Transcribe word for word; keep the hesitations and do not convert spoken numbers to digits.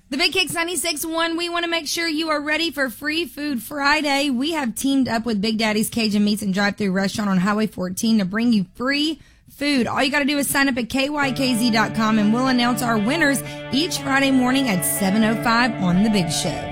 The Big Kicks ninety-six point one, we want to make sure you are ready for Free Food Friday. We have teamed up with Big Daddy's Cajun Meats and Drive-Thru Restaurant on Highway fourteen to bring you free food. All you got to do is sign up at K Y K Z dot com, and we'll announce our winners each Friday morning at seven oh five on The Big Show.